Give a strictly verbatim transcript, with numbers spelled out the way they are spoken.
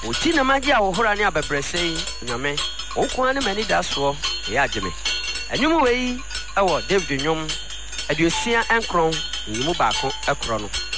Oti na magi a wo hora ne abebrese nyame. Wo ko ane mani da so e ageme. Enwum we yi e wo David nwum aduosia enkron nyimu baako ekro no.